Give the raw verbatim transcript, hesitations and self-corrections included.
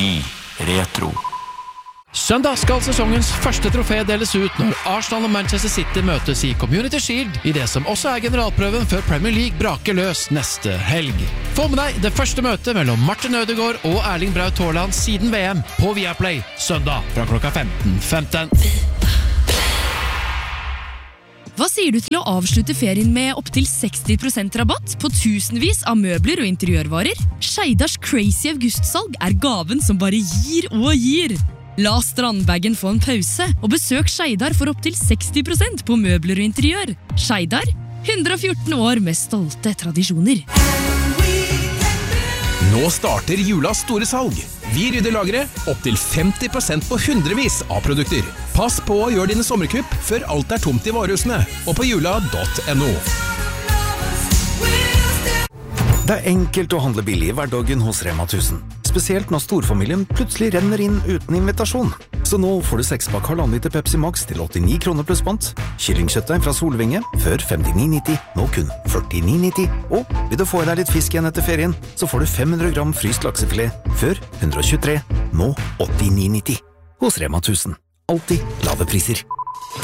Ny Retro. Søndag skal sesongens første trofé deles ut når Arsenal og Manchester City møtes i Community Shield i det som også er generalprøven før Premier League braker løs neste helg. Få med deg det første møtet mellom Martin Ødegaard og Erling Braut Haaland siden V M på Viaplay søndag fra klokka femten femten. Hva sier du til å avslutte ferien med opp til seksti prosent rabatt på tusenvis av møbler og interiørvarer? Skeidars crazy augustsalg er gaven som bare gir og gir. La strandbagen få en pause, og besøk Skeidar for opp til seksti prosent på møbler og interiør. Skeidar, hundre og fjorten år med stolte tradisjoner. Nå starter julas store salg. Vi rydder lageret opp til femti prosent på hundrevis av produkter. Pass på å gjøre dine sommerkupp før alt er tomt i varehusene, og på jula punktum no. Det er enkelt å handle billig i hverdagen hos Rema tusen. Spesielt når storfamilien plutselig renner inn uten invitasjon. Så nå får du sekspakk halvannen liter Pepsi Max til åttini kroner pluss pant. Kyllingkjøttdeig fra Solvinge før femtini nitti, nå kun førtini nitti. Og vil du få i deg litt fisk igjen etter ferien, så får du fem hundre gram fryst laksefilet før hundre og tjuetre, nå åttini nitti. Hos Rema tusen. Alltid lave priser.